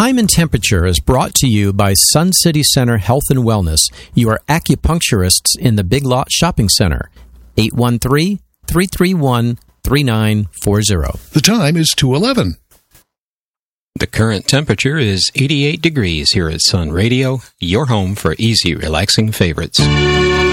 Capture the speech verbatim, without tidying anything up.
Time and Temperature is brought to you by Sun City Center Health and Wellness, your acupuncturists in the Big Lot Shopping Center. eight one three, three three one, three nine four zero. The time is two eleven. The current temperature is eighty-eight degrees here at Sun Radio, your home for easy, relaxing favorites.